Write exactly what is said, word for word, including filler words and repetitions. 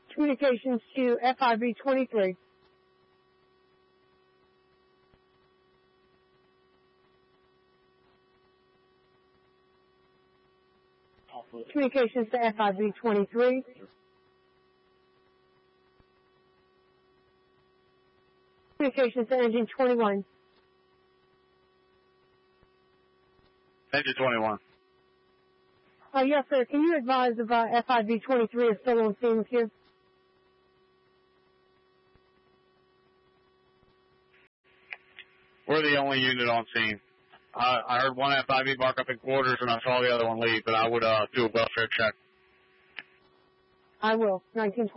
Communications to F I V twenty-three. Communications to F I V twenty-three. Communications to engine twenty-one. Engine twenty-one. Uh, yes, sir. Can you advise if uh, F I V twenty-three is still on scene with you? We're the only unit on scene. I, I heard one F I V bark up in quarters, and I saw the other one leave, but I would uh, do a welfare check. I will. nineteen